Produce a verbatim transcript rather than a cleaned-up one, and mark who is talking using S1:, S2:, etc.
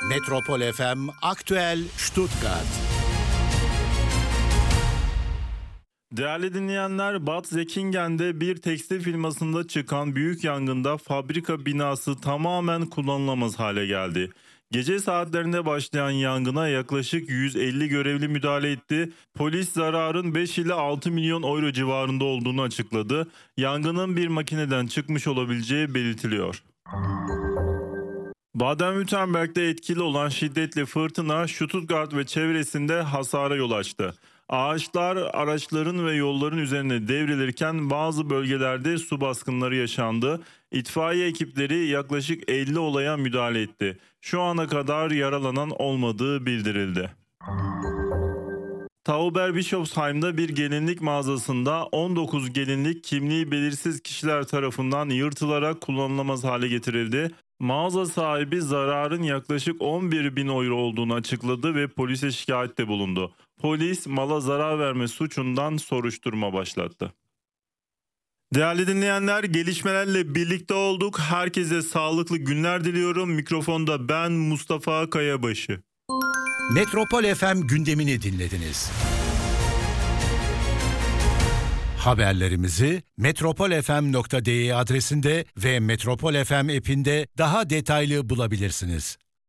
S1: Metropol F M Aktüel Stuttgart.
S2: Değerli dinleyenler, Bad Säckingen'de bir tekstil firmasında çıkan büyük yangında fabrika binası tamamen kullanılamaz hale geldi. Gece saatlerinde başlayan yangına yaklaşık yüz elli görevli müdahale etti. Polis zararın beş ile altı milyon euro civarında olduğunu açıkladı. Yangının bir makineden çıkmış olabileceği belirtiliyor. Baden-Württemberg'de etkili olan şiddetli fırtına Stuttgart ve çevresinde hasara yol açtı. Ağaçlar, araçların ve yolların üzerine devrilirken bazı bölgelerde su baskınları yaşandı. İtfaiye ekipleri yaklaşık elli olaya müdahale etti. Şu ana kadar yaralanan olmadığı bildirildi. Tauberbischofsheim'da bir gelinlik mağazasında on dokuz gelinlik kimliği belirsiz kişiler tarafından yırtılarak kullanılamaz hale getirildi. Mağaza sahibi zararın yaklaşık on bir bin euro olduğunu açıkladı ve polise şikayette bulundu. Polis mala zarar verme suçundan soruşturma başlattı. Değerli dinleyenler, gelişmelerle birlikte olduk. Herkese sağlıklı günler diliyorum. Mikrofonda ben Mustafa Kayabaşı.
S1: Metropol F M gündemini dinlediniz. Haberlerimizi metropol f m nokta d e adresinde ve Metropol F M app'inde daha detaylı bulabilirsiniz.